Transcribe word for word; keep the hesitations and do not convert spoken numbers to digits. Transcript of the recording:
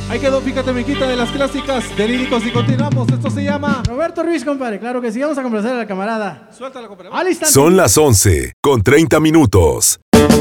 Ahí quedó, fíjate, miquita, de las clásicas de Líricos y continuamos. Esto se llama Roberto Ruiz, compadre. Claro que sí, vamos a complacer a la camarada. Suéltala, compadre. Al instante. Son las once con treinta minutos.